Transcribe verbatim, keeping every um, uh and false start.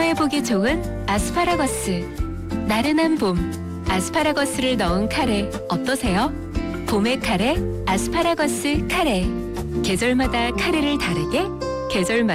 소화해보기 좋은 아스파라거스. 나른한 봄, 아스파라거스를 넣은 카레 어떠세요? 봄의 카레, 아스파라거스 카레. 계절마다 카레를 다르게, 계절마다